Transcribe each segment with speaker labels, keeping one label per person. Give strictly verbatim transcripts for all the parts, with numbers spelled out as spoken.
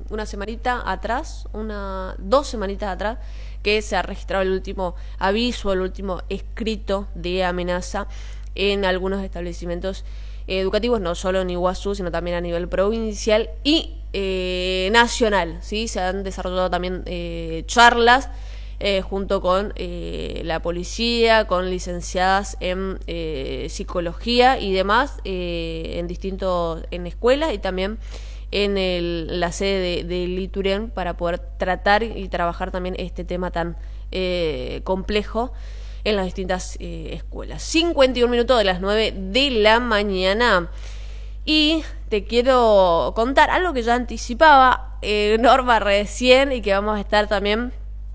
Speaker 1: una semanita atrás, una dos semanitas atrás, que se ha registrado el último aviso, el último escrito de amenaza en algunos establecimientos educativos, no solo en Iguazú, sino también a nivel provincial y eh, nacional, ¿sí? Se han desarrollado también eh, charlas eh, junto con eh, la policía, con licenciadas en eh, psicología y demás, eh, en distintos, en escuelas y también en el, la sede de, de Liturén, para poder tratar y trabajar también este tema tan eh, complejo en las distintas eh, escuelas. cincuenta y un minutos de las nueve de la mañana. Y te quiero contar algo que ya anticipaba eh, Norma recién, y que vamos a estar también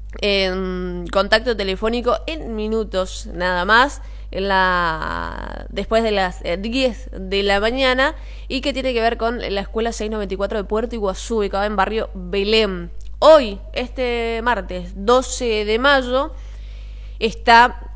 Speaker 1: en contacto telefónico en minutos nada más, en la después de las diez de la mañana, y que tiene que ver con la escuela seiscientos noventa y cuatro de Puerto Iguazú, ubicada en barrio Belén. Hoy, este martes doce de mayo, está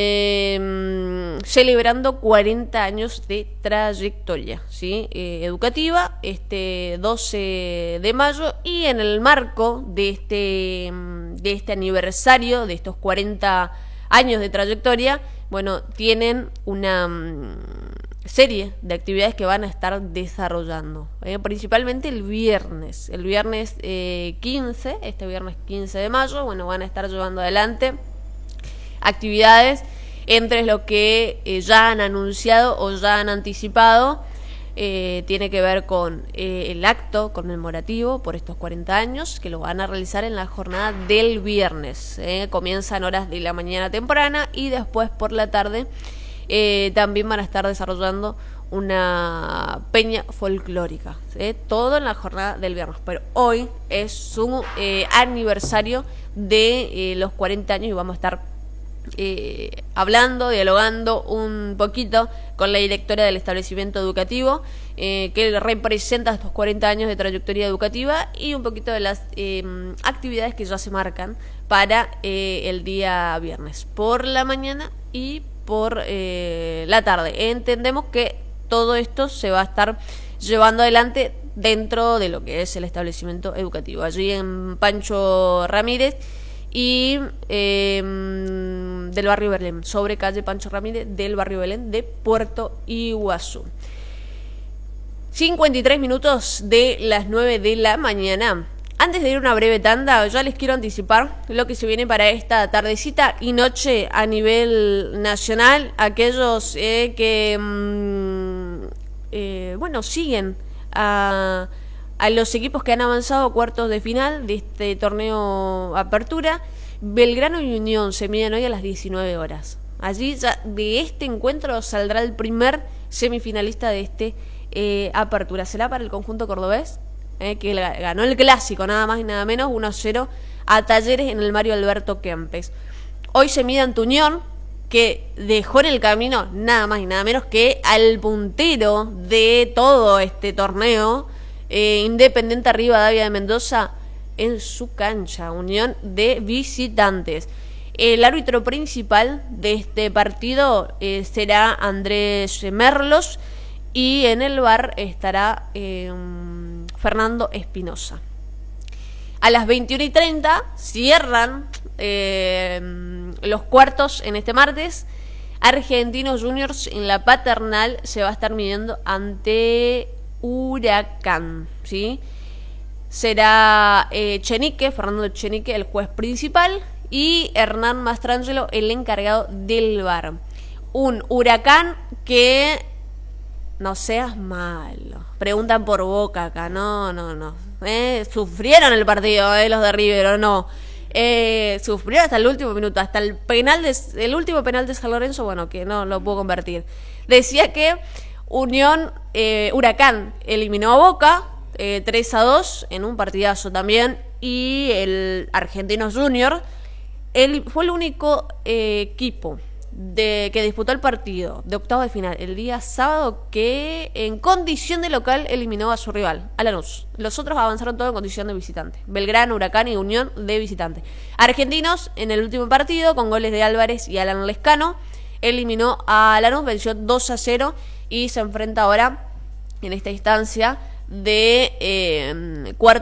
Speaker 1: eh, celebrando cuarenta años de trayectoria, ¿sí? eh, educativa, este doce de mayo, y en el marco de este, de este aniversario, de estos cuarenta años de trayectoria, bueno, tienen una um, serie de actividades que van a estar desarrollando, eh, principalmente el viernes, el viernes eh, quince, este viernes quince de mayo, bueno, van a estar llevando adelante actividades entre lo que eh, ya han anunciado o ya han anticipado. Eh, tiene que ver con eh, el acto conmemorativo por estos cuarenta años, que lo van a realizar en la jornada del viernes. Eh. Comienzan horas de la mañana temprana y después por la tarde eh, también van a estar desarrollando una peña folclórica, ¿sí? Todo en la jornada del viernes, pero hoy es su eh, aniversario de eh, los cuarenta años, y vamos a estar Eh, hablando, dialogando un poquito con la directora del establecimiento educativo eh, que representa estos cuarenta años de trayectoria educativa, y un poquito de las eh, actividades que ya se marcan para eh, el día viernes por la mañana y por eh, la tarde. Entendemos que todo esto se va a estar llevando adelante dentro de lo que es el establecimiento educativo, allí en Pancho Ramírez y eh, del barrio Belén, sobre calle Pancho Ramírez del barrio Belén de Puerto Iguazú. cincuenta y tres minutos de las nueve de la mañana. Antes de ir a una breve tanda, ya les quiero anticipar lo que se viene para esta tardecita y noche a nivel nacional. Aquellos eh, que mmm, eh, bueno, siguen a a los equipos que han avanzado a cuartos de final de este torneo Apertura. Belgrano y Unión se miden hoy a las diecinueve horas. Allí ya de este encuentro saldrá el primer semifinalista de este eh, Apertura. Será para el conjunto cordobés, eh, que ganó el clásico, nada más y nada menos, uno a cero a Talleres en el Mario Alberto Kempes. Hoy se mide ante Unión, que dejó en el camino nada más y nada menos que al puntero de todo este torneo, Eh, Independiente Rivadavia de Mendoza, en su cancha. Unión de visitantes. El árbitro principal de este partido eh, será Andrés Merlos, y en el V A R estará eh, Fernando Espinosa. A las veintiuna y treinta cierran eh, los cuartos en este martes. Argentinos Juniors en la Paternal se va a estar midiendo ante Huracán, ¿sí? Será eh, Chenique, Fernando Chenique, el juez principal, y Hernán Mastrangelo, el encargado del V A R. Un Huracán que, no seas malo, preguntan por Boca acá, no, no, no, eh, sufrieron el partido, eh, los de River, ¿o no? Eh, sufrieron hasta el último minuto, hasta el penal de, el último penal de San Lorenzo, bueno, que no lo puedo convertir. Decía que Unión, eh, Huracán eliminó a Boca eh, tres a dos en un partidazo también, y el Argentinos Junior él fue el único eh, equipo de que disputó el partido de octavos de final el día sábado que en condición de local eliminó a su rival, a Lanús. Los otros avanzaron todo en condición de visitante. Belgrano, Huracán y Unión de visitante. Argentinos en el último partido, con goles de Álvarez y Alan Lescano, eliminó a Lanús, venció dos a cero y se enfrenta ahora en esta instancia de eh, cuarto